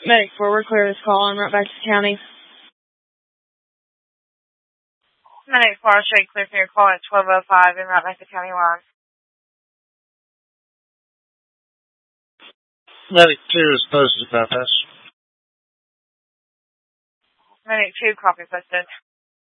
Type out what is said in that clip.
Medic 4, we're clear this call. I'm right back to the county. Medic 4, I'll show you clear for your call at 12:05 and right back to county line. Medic 2 is posted about this. Medic 2, copy posted.